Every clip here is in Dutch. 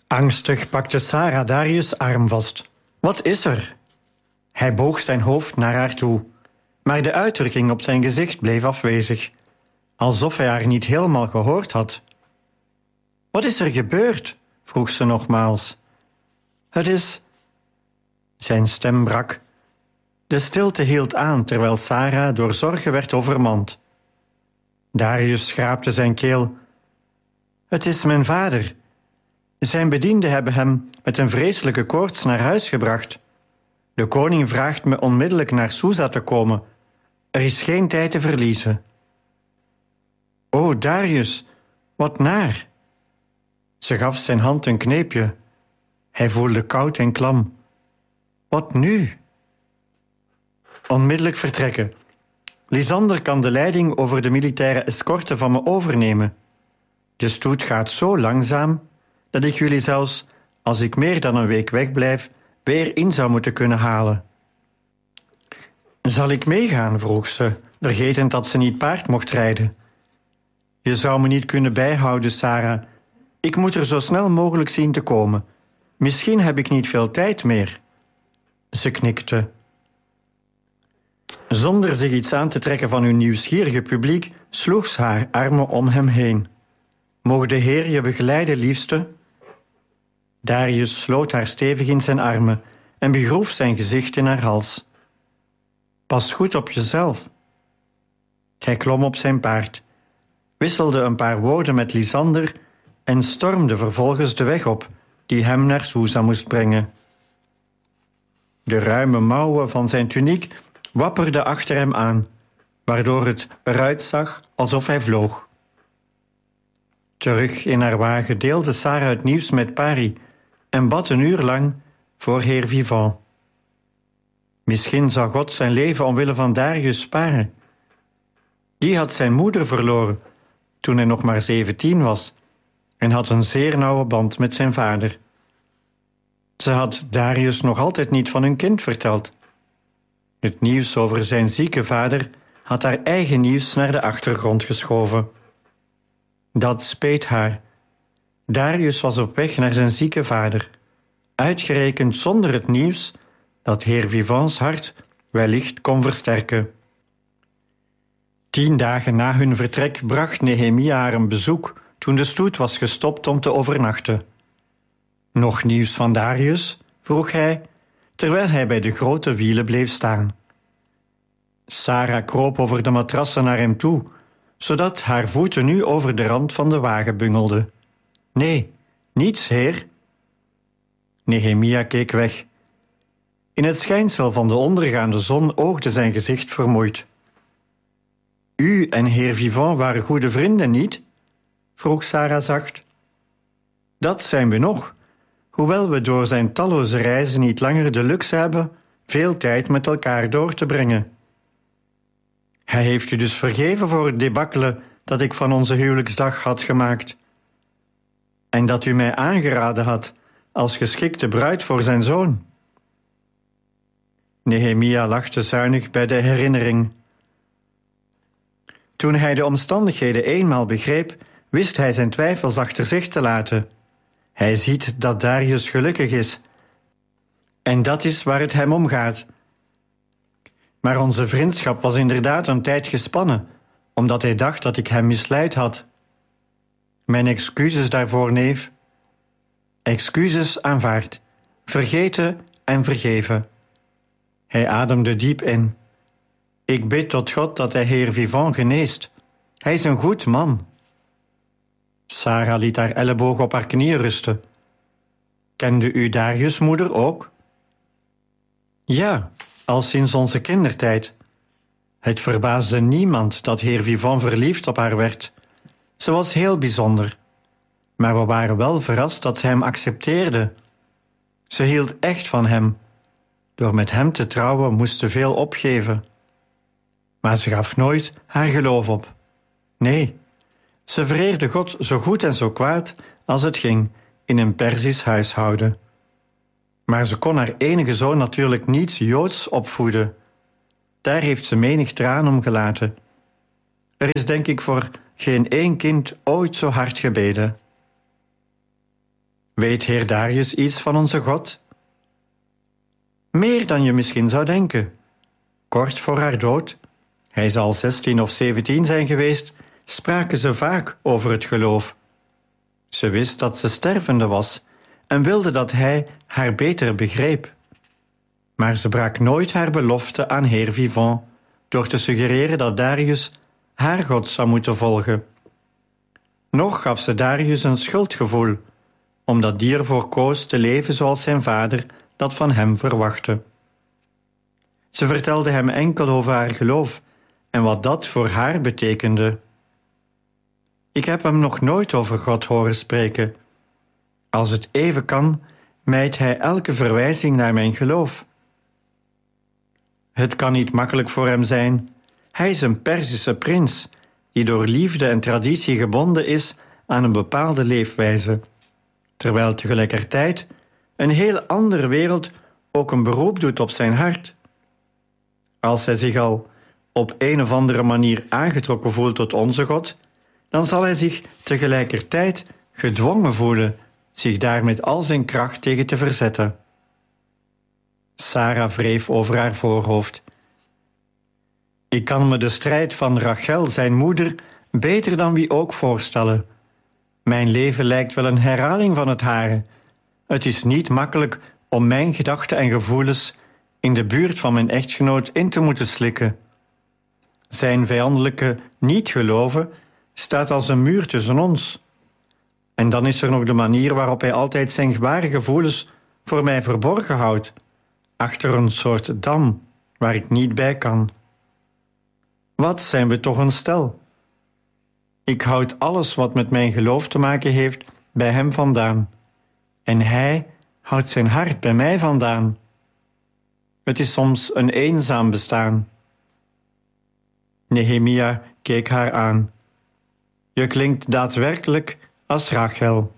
Angstig pakte Sara Darius' arm vast. Wat is er? Hij boog zijn hoofd naar haar toe, maar de uitdrukking op zijn gezicht bleef afwezig, alsof hij haar niet helemaal gehoord had. Wat is er gebeurd? Vroeg ze nogmaals. Het is... Zijn stem brak. De stilte hield aan terwijl Sara door zorgen werd overmand. Darius schraapte zijn keel. Het is mijn vader. Zijn bedienden hebben hem met een vreselijke koorts naar huis gebracht. De koning vraagt me onmiddellijk naar Susa te komen. Er is geen tijd te verliezen. O, Darius, wat naar. Ze gaf zijn hand een kneepje. Hij voelde koud en klam. Wat nu? Onmiddellijk vertrekken. Lysander kan de leiding over de militaire escorte van me overnemen. De stoet gaat zo langzaam dat ik jullie zelfs, als ik meer dan een week wegblijf, weer in zou moeten kunnen halen. Zal ik meegaan? Vroeg ze, vergetend dat ze niet paard mocht rijden. Je zou me niet kunnen bijhouden, Sara. Ik moet er zo snel mogelijk zien te komen. Misschien heb ik niet veel tijd meer. Ze knikte. Zonder zich iets aan te trekken van hun nieuwsgierige publiek, sloeg ze haar armen om hem heen. Mocht de Heer je begeleiden, liefste? Darius sloot haar stevig in zijn armen en begroef zijn gezicht in haar hals. Pas goed op jezelf. Hij klom op zijn paard, wisselde een paar woorden met Lysander en stormde vervolgens de weg op die hem naar Susa moest brengen. De ruime mouwen van zijn tuniek wapperden achter hem aan, waardoor het eruit zag alsof hij vloog. Terug in haar wagen deelde Sara het nieuws met Pari en bad een uur lang voor heer Vivant. Misschien zou God zijn leven omwille van Darius sparen. Die had zijn moeder verloren toen hij nog maar 17 was en had een zeer nauwe band met zijn vader. Ze had Darius nog altijd niet van hun kind verteld. Het nieuws over zijn zieke vader had haar eigen nieuws naar de achtergrond geschoven. Dat speet haar. Darius was op weg naar zijn zieke vader, uitgerekend zonder het nieuws dat heer Vivants hart wellicht kon versterken. 10 dagen na hun vertrek bracht Nehemia haar een bezoek toen de stoet was gestopt om te overnachten. Nog nieuws van Darius? Vroeg hij, terwijl hij bij de grote wielen bleef staan. Sara kroop over de matrassen naar hem toe, zodat haar voeten nu over de rand van de wagen bungelden. Nee, niets, heer. Nehemia keek weg. In het schijnsel van de ondergaande zon oogde zijn gezicht vermoeid. U en heer Vivant waren goede vrienden, niet? Vroeg Sara zacht. Dat zijn we nog, hoewel we door zijn talloze reizen niet langer de luxe hebben veel tijd met elkaar door te brengen. Hij heeft u dus vergeven voor het debakkele dat ik van onze huwelijksdag had gemaakt. En dat u mij aangeraden had als geschikte bruid voor zijn zoon. Nehemia lachte zuinig bij de herinnering. Toen hij de omstandigheden eenmaal begreep, wist hij zijn twijfels achter zich te laten. Hij ziet dat Darius gelukkig is. En dat is waar het hem om gaat. Maar onze vriendschap was inderdaad een tijd gespannen, omdat hij dacht dat ik hem misleid had. Mijn excuses daarvoor, neef. Excuses aanvaard, vergeten en vergeven. Hij ademde diep in. Ik bid tot God dat hij heer Vivant geneest. Hij is een goed man. Sara liet haar elleboog op haar knieën rusten. Kende u Darius' moeder ook? Ja, al sinds onze kindertijd. Het verbaasde niemand dat heer Vivant verliefd op haar werd. Ze was heel bijzonder. Maar we waren wel verrast dat ze hem accepteerde. Ze hield echt van hem. Door met hem te trouwen moest ze veel opgeven. Maar ze gaf nooit haar geloof op. Nee, ze vereerde God zo goed en zo kwaad als het ging in een Perzisch huishouden. Maar ze kon haar enige zoon natuurlijk niet Joods opvoeden. Daar heeft ze menig traan om gelaten. Er is denk ik voor geen één kind ooit zo hard gebeden. Weet heer Darius iets van onze God? Meer dan je misschien zou denken. Kort voor haar dood, hij zal 16 of 17 zijn geweest, spraken ze vaak over het geloof. Ze wist dat ze stervende was en wilde dat hij haar beter begreep. Maar ze brak nooit haar belofte aan heer Vivant door te suggereren dat Darius haar God zou moeten volgen. Nog gaf ze Darius een schuldgevoel, omdat die ervoor koos te leven zoals zijn vader dat van hem verwachtte. Ze vertelde hem enkel over haar geloof en wat dat voor haar betekende. Ik heb hem nog nooit over God horen spreken. Als het even kan, mijdt hij elke verwijzing naar mijn geloof. Het kan niet makkelijk voor hem zijn. Hij is een Perzische prins, die door liefde en traditie gebonden is aan een bepaalde leefwijze, terwijl tegelijkertijd een heel andere wereld ook een beroep doet op zijn hart. Als hij zich al op een of andere manier aangetrokken voelt tot onze God, dan zal hij zich tegelijkertijd gedwongen voelen zich daar met al zijn kracht tegen te verzetten. Sarah wreef over haar voorhoofd. Ik kan me de strijd van Rachel, zijn moeder, beter dan wie ook voorstellen. Mijn leven lijkt wel een herhaling van het hare. Het is niet makkelijk om mijn gedachten en gevoelens in de buurt van mijn echtgenoot in te moeten slikken. Zijn vijandelijke niet-geloven staat als een muur tussen ons. En dan is er nog de manier waarop hij altijd zijn ware gevoelens voor mij verborgen houdt, achter een soort dam waar ik niet bij kan. Wat zijn we toch een stel? Ik houd alles wat met mijn geloof te maken heeft bij hem vandaan. En hij houdt zijn hart bij mij vandaan. Het is soms een eenzaam bestaan. Nehemia keek haar aan. Je klinkt daadwerkelijk als Rachel.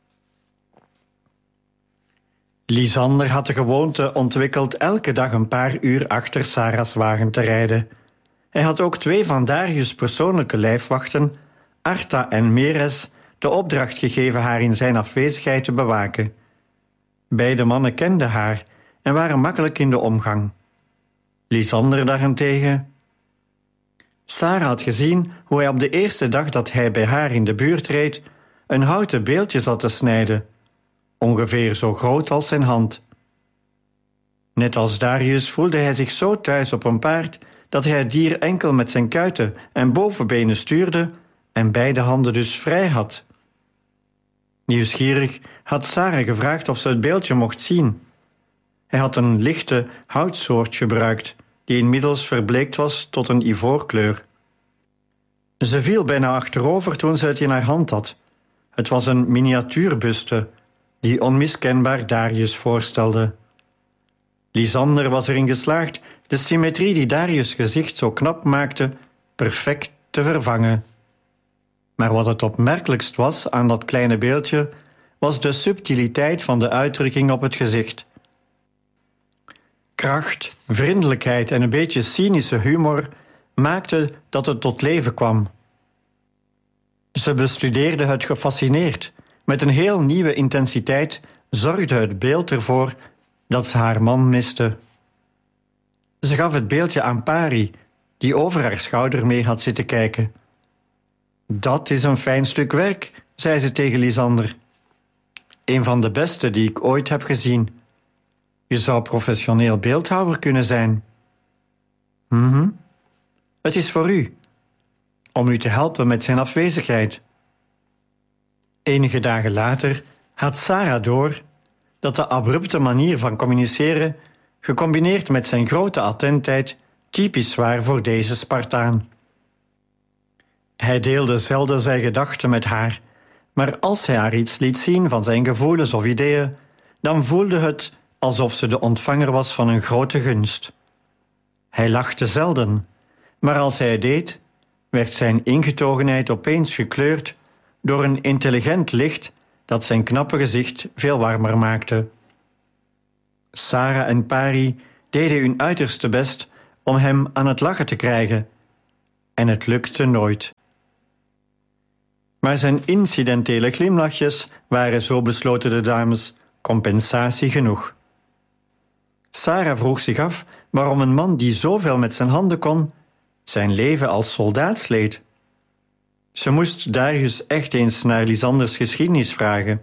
Lysander had de gewoonte ontwikkeld elke dag een paar uur achter Sarah's wagen te rijden. Hij had ook 2 van Darius' persoonlijke lijfwachten, Arta en Meres, de opdracht gegeven haar in zijn afwezigheid te bewaken. Beide mannen kenden haar en waren makkelijk in de omgang. Lysander daarentegen. Sarah had gezien hoe hij op de eerste dag dat hij bij haar in de buurt reed een houten beeldje zat te snijden, ongeveer zo groot als zijn hand. Net als Darius voelde hij zich zo thuis op een paard dat hij het dier enkel met zijn kuiten en bovenbenen stuurde en beide handen dus vrij had. Nieuwsgierig had Sarah gevraagd of ze het beeldje mocht zien. Hij had een lichte houtsoort gebruikt, die inmiddels verbleekt was tot een ivoorkleur. Ze viel bijna achterover toen ze het in haar hand had. Het was een miniatuurbuste, die onmiskenbaar Darius voorstelde. Lysander was erin geslaagd de symmetrie die Darius' gezicht zo knap maakte, perfect te vervangen. Maar wat het opmerkelijkst was aan dat kleine beeldje, was de subtiliteit van de uitdrukking op het gezicht. Kracht, vriendelijkheid en een beetje cynische humor maakten dat het tot leven kwam. Ze bestudeerde het gefascineerd. Met een heel nieuwe intensiteit zorgde het beeld ervoor dat ze haar man miste. Ze gaf het beeldje aan Pari, die over haar schouder mee had zitten kijken. Dat is een fijn stuk werk, zei ze tegen Lysander. Een van de beste die ik ooit heb gezien. Je zou professioneel beeldhouwer kunnen zijn. Het is voor u, om u te helpen met zijn afwezigheid. Enige dagen later had Sarah door dat de abrupte manier van communiceren, gecombineerd met zijn grote attentheid, typisch waren voor deze Spartaan. Hij deelde zelden zijn gedachten met haar, maar als hij haar iets liet zien van zijn gevoelens of ideeën, dan voelde het alsof ze de ontvanger was van een grote gunst. Hij lachte zelden, maar als hij het deed, werd zijn ingetogenheid opeens gekleurd door een intelligent licht dat zijn knappe gezicht veel warmer maakte. Sarah en Pari deden hun uiterste best om hem aan het lachen te krijgen, en het lukte nooit. Maar zijn incidentele glimlachjes waren, zo besloten de dames, compensatie genoeg. Sarah vroeg zich af waarom een man die zoveel met zijn handen kon, zijn leven als soldaat sleet. Ze moest Darius echt eens naar Lysanders geschiedenis vragen.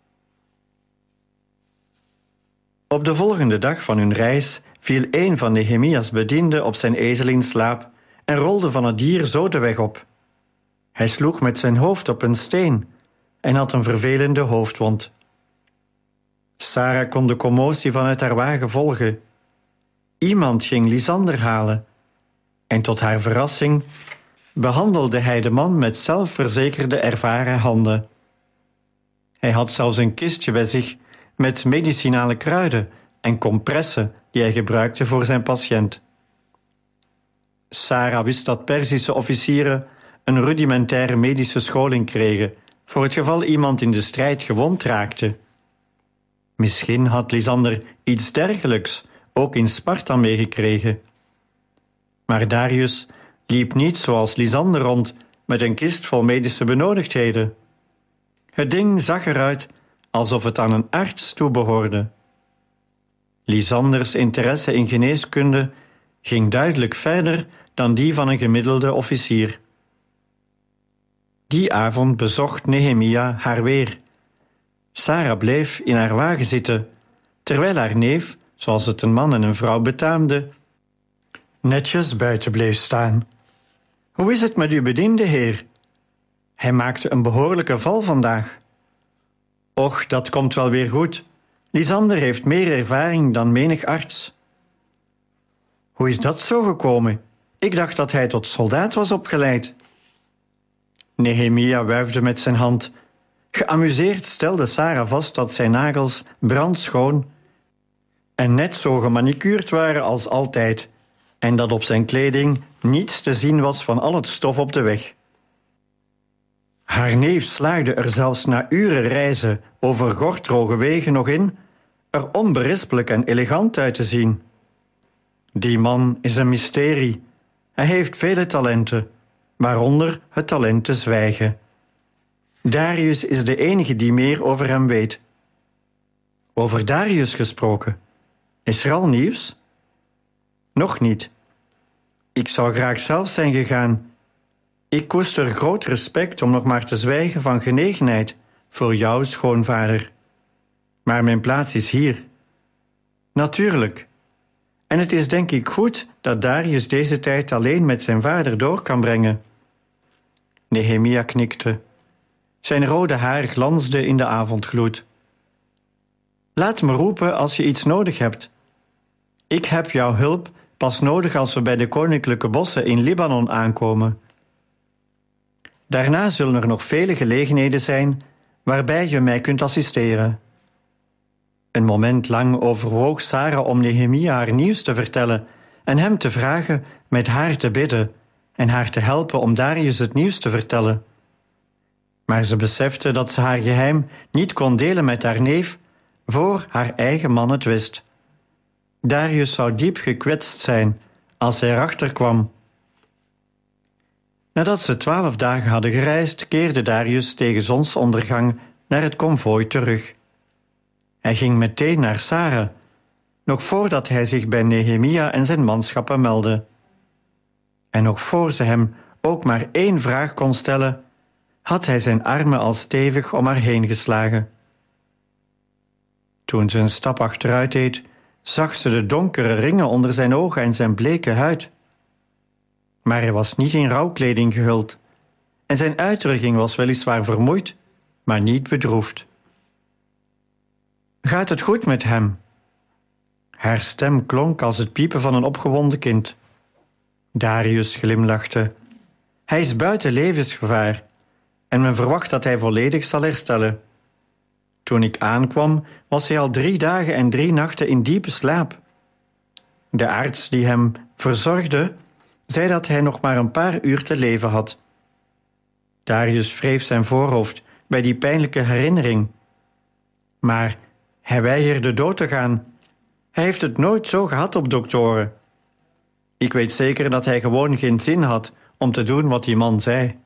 Op de volgende dag van hun reis viel een van Nehemia's bedienden op zijn ezel in slaap en rolde van het dier zo de weg op. Hij sloeg met zijn hoofd op een steen en had een vervelende hoofdwond. Sarah kon de commotie vanuit haar wagen volgen. Iemand ging Lysander halen en tot haar verrassing behandelde hij de man met zelfverzekerde ervaren handen. Hij had zelfs een kistje bij zich met medicinale kruiden en compressen die hij gebruikte voor zijn patiënt. Sarah wist dat Perzische officieren een rudimentaire medische scholing kregen voor het geval iemand in de strijd gewond raakte. Misschien had Lysander iets dergelijks ook in Sparta meegekregen. Maar Darius liep niet zoals Lysander rond met een kist vol medische benodigdheden. Het ding zag eruit alsof het aan een arts toebehoorde. Lysanders interesse in geneeskunde ging duidelijk verder dan die van een gemiddelde officier. Die avond bezocht Nehemia haar weer. Sarah bleef in haar wagen zitten, terwijl haar neef, zoals het een man en een vrouw betaamde, netjes buiten bleef staan. Hoe is het met uw bediende, heer? Hij maakte een behoorlijke val vandaag. Och, dat komt wel weer goed. Lysander heeft meer ervaring dan menig arts. Hoe is dat zo gekomen? Ik dacht dat hij tot soldaat was opgeleid. Nehemia wuifde met zijn hand. Geamuseerd stelde Sarah vast dat zijn nagels brandschoon en net zo gemanicuurd waren als altijd, en dat op zijn kleding niets te zien was van al het stof op de weg. Haar neef slaagde er zelfs na uren reizen over gorddroge wegen nog in er onberispelijk en elegant uit te zien. Die man is een mysterie. Hij heeft vele talenten, waaronder het talent te zwijgen. Darius is de enige die meer over hem weet. Over Darius gesproken. Is er al nieuws? Nog niet. Ik zou graag zelf zijn gegaan. Ik koester groot respect om nog maar te zwijgen van genegenheid voor jouw schoonvader. Maar mijn plaats is hier. Natuurlijk. En het is denk ik goed dat Darius deze tijd alleen met zijn vader door kan brengen. Nehemia knikte. Zijn rode haar glansde in de avondgloed. Laat me roepen als je iets nodig hebt. Ik heb jouw hulp pas nodig als we bij de koninklijke bossen in Libanon aankomen. Daarna zullen er nog vele gelegenheden zijn waarbij je mij kunt assisteren. Een moment lang overwoog Sarah om Nehemia haar nieuws te vertellen en hem te vragen met haar te bidden en haar te helpen om Darius het nieuws te vertellen. Maar ze besefte dat ze haar geheim niet kon delen met haar neef voor haar eigen man het wist. Darius zou diep gekwetst zijn als hij erachter kwam. Nadat ze 12 dagen hadden gereisd, keerde Darius tegen zonsondergang naar het konvooi terug. Hij ging meteen naar Sarah, nog voordat hij zich bij Nehemia en zijn manschappen meldde. En nog voor ze hem ook maar 1 vraag kon stellen, had hij zijn armen al stevig om haar heen geslagen. Toen ze een stap achteruit deed, zag ze de donkere ringen onder zijn ogen en zijn bleke huid. Maar hij was niet in rouwkleding gehuld, en zijn uitdrukking was weliswaar vermoeid, maar niet bedroefd. Gaat het goed met hem? Haar stem klonk als het piepen van een opgewonden kind. Darius glimlachte. Hij is buiten levensgevaar en men verwacht dat hij volledig zal herstellen. Toen ik aankwam, was hij al 3 dagen en 3 nachten in diepe slaap. De arts die hem verzorgde, zei dat hij nog maar een paar uur te leven had. Darius wreef zijn voorhoofd bij die pijnlijke herinnering. Maar hij weigerde dood te gaan. Hij heeft het nooit zo gehad op doktoren. Ik weet zeker dat hij gewoon geen zin had om te doen wat die man zei.